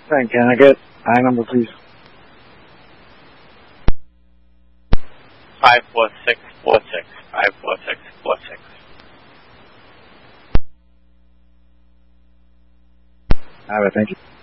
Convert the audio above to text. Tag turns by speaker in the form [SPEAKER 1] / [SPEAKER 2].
[SPEAKER 1] Right, can I get I number, please?
[SPEAKER 2] 54646. 54646.
[SPEAKER 1] All right, thank you.